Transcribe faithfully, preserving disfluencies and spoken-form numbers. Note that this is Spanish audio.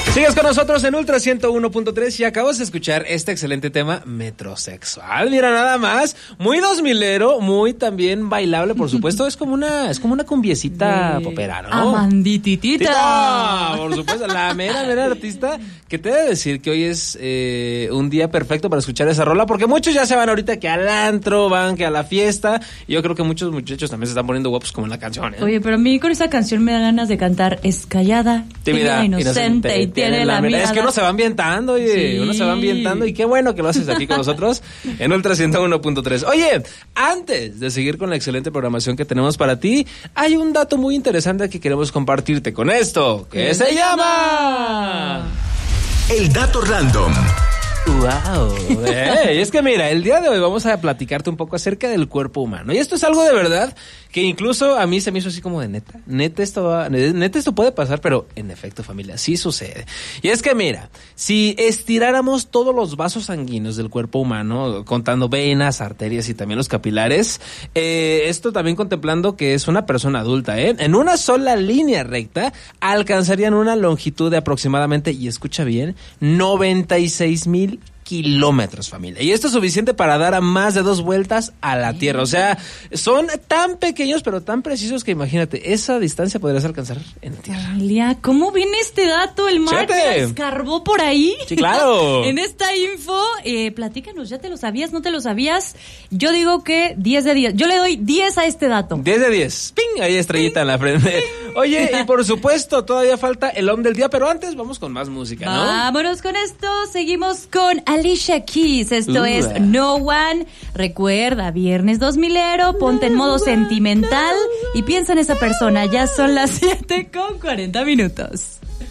Sigues con nosotros en Ultra ciento uno punto tres y acabas de escuchar este excelente tema metrosexual. Mira, nada más, muy dos milero, muy también bailable, por supuesto. Es como una, es como una cumbiecita popera, ¿no? Amandititita. Tita, por supuesto, la mera, mera artista que te debe decir que hoy es eh, un día perfecto para escuchar esa rola, porque muchos ya se van ahorita que al antro, van que a la fiesta, y yo creo que muchos muchachos también se están poniendo guapos como en la canción, ¿eh? Oye, pero a mí con esa canción me da ganas de cantar: es callada, tímida, inocente, y tiene la mirada. Es que uno se va ambientando, oye, sí. uno se va ambientando, y qué bueno que lo haces aquí con nosotros en Ultra ciento uno punto tres. Oye, antes de seguir con la excelente programación que tenemos para ti, hay un dato muy interesante que queremos compartirte con esto, que se llama... El dato random. ¡Wow! Hey, es que mira, el día de hoy vamos a platicarte un poco acerca del cuerpo humano. Y esto es algo de verdad que incluso a mí se me hizo así como de neta. Neta esto, va, neta esto puede pasar, pero en efecto, familia, sí sucede. Y es que mira, si estiráramos todos los vasos sanguíneos del cuerpo humano, contando venas, arterias y también los capilares, eh, esto también contemplando que es una persona adulta, ¿eh? En una sola línea recta alcanzarían una longitud de aproximadamente, y escucha bien, noventa y seis mil kilómetros, familia. Y esto es suficiente para dar a más de dos vueltas a la Tierra. O sea, son tan pequeños, pero tan precisos que imagínate, esa distancia podrías alcanzar en Tierra. Familia, ¿cómo viene este dato? ¿El Mark la escarbó por ahí? Sí, claro. En esta info, eh, platícanos, ¿ya te lo sabías? ¿No te lo sabías? Yo digo que diez de diez. Yo le doy diez a este dato. diez de diez. ¡Ping! Ahí estrellita en la frente. Oye, y por supuesto, todavía falta el hombre del día, pero antes vamos con más música, ¿no? Vámonos con esto. Seguimos con Alicia Keys. Esto uh. es No One. Recuerda, viernes dos milero, ponte en modo sentimental y piensa en esa persona. Ya son las siete con cuarenta minutos.